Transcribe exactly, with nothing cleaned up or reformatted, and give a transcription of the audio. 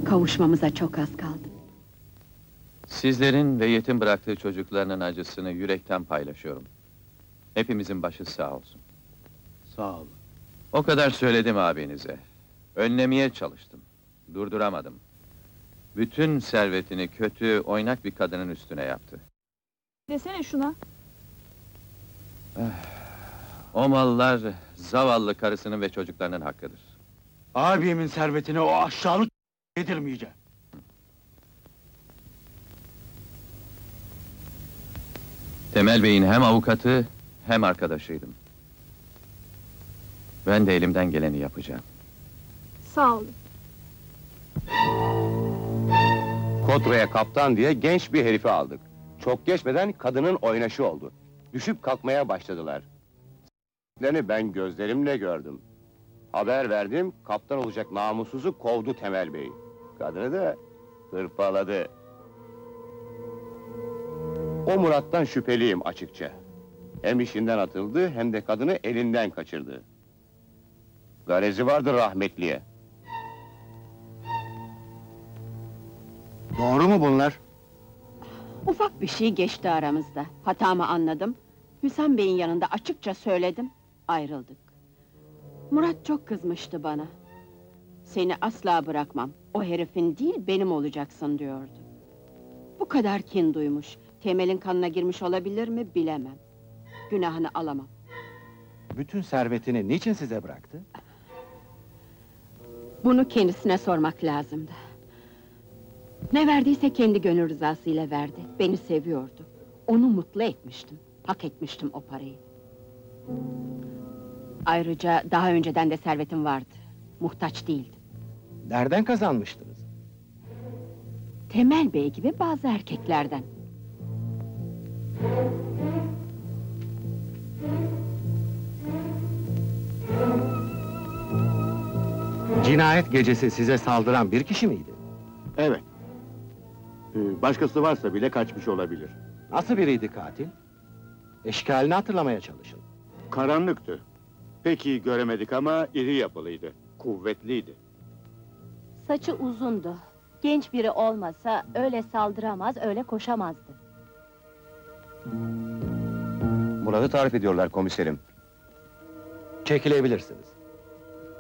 Kavuşmamıza çok az kaldı. Sizlerin ve yetim bıraktığı çocuklarının acısını yürekten paylaşıyorum. Hepimizin başı sağ olsun. Sağ ol. O kadar söyledim abinize. Önlemeye çalıştım. Durduramadım. Bütün servetini kötü, oynak bir kadının üstüne yaptı. Desene şuna. O mallar zavallı karısının ve çocuklarının hakkıdır. Abimin servetini o aşağılık yedirmeyeceğim. Temel Bey'in hem avukatı hem arkadaşıydım. Ben de elimden geleni yapacağım. Sağ olun. Kotro'ya kaptan diye genç bir herifi aldık. Çok geçmeden kadının oynaşı oldu. Düşüp kalkmaya başladılar. S**lerini ben gözlerimle gördüm. Haber verdim, kaptan olacak namussuzu kovdu Temel Bey. Kadını da hırpaladı. O Murat'tan şüpheliyim açıkça. Hem işinden atıldı, hem de kadını elinden kaçırdı. Garezi vardır rahmetliye. Doğru mu bunlar? Ufak bir şey geçti aramızda. Hatamı anladım. Hüsam Bey'in yanında açıkça söyledim. Ayrıldık. Murat çok kızmıştı bana. Seni asla bırakmam. O herifin değil, benim olacaksın diyordu. Bu kadar kin duymuş. Temel'in kanına girmiş olabilir mi bilemem. Günahını alamam. Bütün servetini niçin size bıraktı? Bunu kendisine sormak lazımdı. Ne verdiyse kendi gönül rızasıyla verdi. Beni seviyordu. Onu mutlu etmiştim. Hak etmiştim o parayı. Ayrıca daha önceden de servetim vardı. Muhtaç değildim. Nereden kazanmıştınız? Temel Bey gibi bazı erkeklerden. Cinayet gecesi size saldıran bir kişi miydi? Evet. Ee, Başkası varsa bile kaçmış olabilir. Nasıl biriydi katil? Eşkalini hatırlamaya çalışın. Karanlıktı. Pek iyi göremedik ama iri yapılıydı. Kuvvetliydi. Saçı uzundu. Genç biri olmasa öyle saldıramaz, öyle koşamazdı. Murat'ı tarif ediyorlar komiserim. Çekilebilirsiniz.